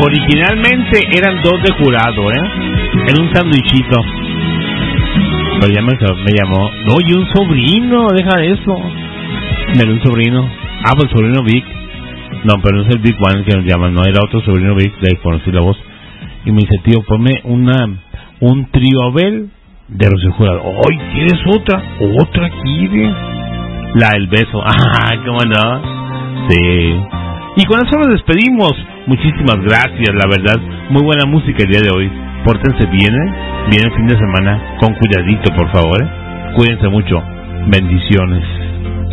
Originalmente eran 2 de jurado, en un sandwichito. Pero ya me llamó. No, y un sobrino, deja eso. Era un sobrino. Pues sobrino Vic. No, pero no es el Big One que nos llaman, no, era otro sobrino Vic, de ahí conocí la voz. Y me dice, tío, ponme un trío Abel de Rocío Jurado. ¡Ay, tienes otra! ¡Otra quiere! La del beso. ¿Cómo no? Sí. Y con eso nos despedimos. Muchísimas gracias, la verdad. Muy buena música el día de hoy. Pórtense bien, Viene el fin de semana. Con cuidadito, por favor, Cuídense mucho. Bendiciones.